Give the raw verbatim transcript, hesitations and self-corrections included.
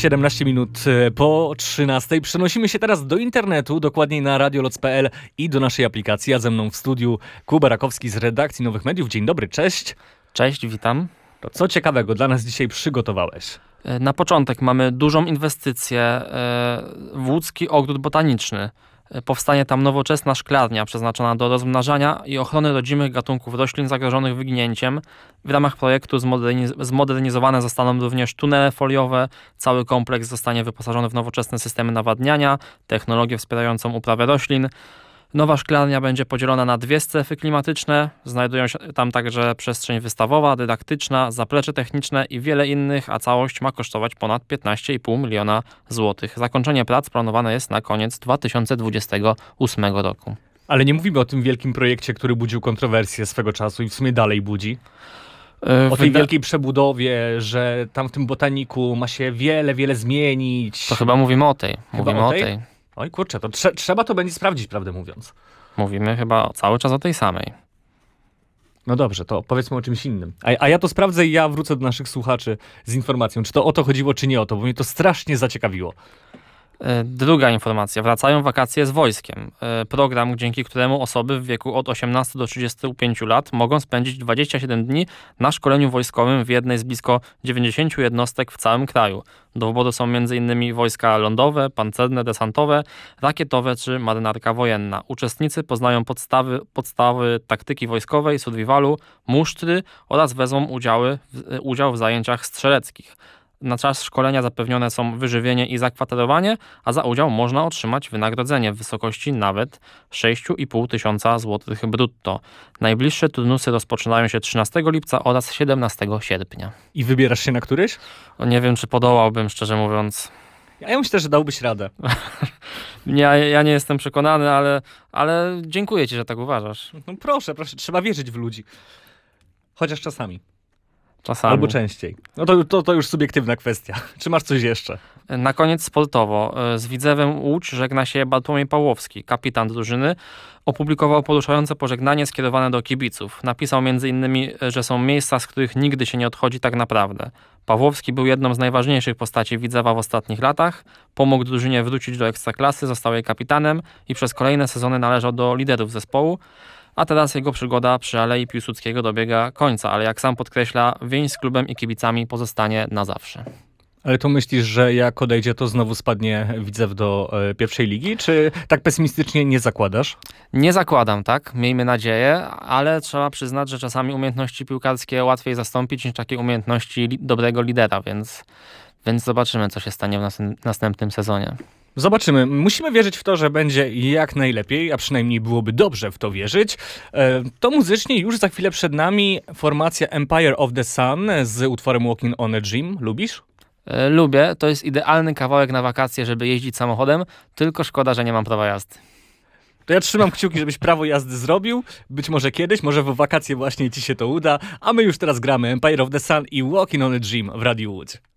siedemnaście minut po trzynastej. Przenosimy się teraz do internetu, dokładniej na radioloc kropka p l i do naszej aplikacji. A ze mną w studiu Kuba Rakowski z redakcji Nowych Mediów. Dzień dobry, cześć. Cześć, witam. To co ciekawego dla nas dzisiaj przygotowałeś? Na początek mamy dużą inwestycję w łódzki ogród botaniczny. Powstanie tam nowoczesna szklarnia przeznaczona do rozmnażania i ochrony rodzimych gatunków roślin zagrożonych wyginięciem. W ramach projektu zmoderniz- zmodernizowane zostaną również tunele foliowe. Cały kompleks zostanie wyposażony w nowoczesne systemy nawadniania, technologię wspierającą uprawę roślin. Nowa szklarnia będzie podzielona na dwie strefy klimatyczne. Znajdują się tam także przestrzeń wystawowa, dydaktyczna, zaplecze techniczne i wiele innych, a całość ma kosztować ponad piętnaście i pół miliona złotych. Zakończenie prac planowane jest na koniec dwa tysiące dwudziestego ósmego roku. Ale nie mówimy o tym wielkim projekcie, który budził kontrowersje swego czasu i w sumie dalej budzi. O tej wielkiej przebudowie, że tam w tym botaniku ma się wiele, wiele zmienić. To chyba mówimy o tej. Chyba mówimy o o tej? tej. Oj kurczę, to trze- trzeba to będzie sprawdzić, prawdę mówiąc. Mówimy chyba cały czas o tej samej. No dobrze, to powiedzmy o czymś innym. A, a ja to sprawdzę i ja wrócę do naszych słuchaczy z informacją, czy to o to chodziło, czy nie o to, bo mnie to strasznie zaciekawiło. Druga informacja. Wracają wakacje z wojskiem. Program, dzięki któremu osoby w wieku od osiemnastu do trzydziestu pięciu lat mogą spędzić dwadzieścia siedem dni na szkoleniu wojskowym w jednej z blisko dziewięćdziesięciu jednostek w całym kraju. Do wyboru są m.in. wojska lądowe, pancerne, desantowe, rakietowe czy marynarka wojenna. Uczestnicy poznają podstawy, podstawy taktyki wojskowej, survivalu, musztry oraz wezmą udziały, udział w zajęciach strzeleckich. Na czas szkolenia zapewnione są wyżywienie i zakwaterowanie, a za udział można otrzymać wynagrodzenie w wysokości nawet sześć i pół tysiąca złotych brutto. Najbliższe turnusy rozpoczynają się trzynastego lipca oraz siedemnastego sierpnia. I wybierasz się na któryś? Nie wiem, czy podołałbym, szczerze mówiąc. Ja, ja myślę, że dałbyś radę. ja, ja nie jestem przekonany, ale, ale dziękuję ci, że tak uważasz. No proszę, proszę, trzeba wierzyć w ludzi. Chociaż czasami. Czasami. Albo częściej. No to, to, to już subiektywna kwestia. Czy masz coś jeszcze? Na koniec sportowo. Z Widzewem Łódź żegna się Bartłomiej Pawłowski, kapitan drużyny. Opublikował poruszające pożegnanie skierowane do kibiców. Napisał między innymi, że są miejsca, z których nigdy się nie odchodzi tak naprawdę. Pawłowski był jedną z najważniejszych postaci Widzewa w ostatnich latach. Pomógł drużynie wrócić do ekstraklasy, został jej kapitanem i przez kolejne sezony należał do liderów zespołu. A teraz jego przygoda przy Alei Piłsudskiego dobiega końca, ale jak sam podkreśla, więź z klubem i kibicami pozostanie na zawsze. Ale to myślisz, że jak odejdzie, to znowu spadnie Widzew do e, pierwszej ligi? Czy tak pesymistycznie nie zakładasz? Nie zakładam, tak? Miejmy nadzieję, ale trzeba przyznać, że czasami umiejętności piłkarskie łatwiej zastąpić niż takie umiejętności li- dobrego lidera, więc, więc zobaczymy, co się stanie w nas- następnym sezonie. Zobaczymy. Musimy wierzyć w to, że będzie jak najlepiej, a przynajmniej byłoby dobrze w to wierzyć. To muzycznie już za chwilę przed nami formacja Empire of the Sun z utworem Walking on a Dream. Lubisz? Lubię. To jest idealny kawałek na wakacje, żeby jeździć samochodem, tylko szkoda, że nie mam prawa jazdy. To ja trzymam kciuki, żebyś prawo jazdy zrobił. Być może kiedyś, może w wakacje właśnie ci się to uda. A my już teraz gramy Empire of the Sun i Walking on a Dream w Radiu Łódź.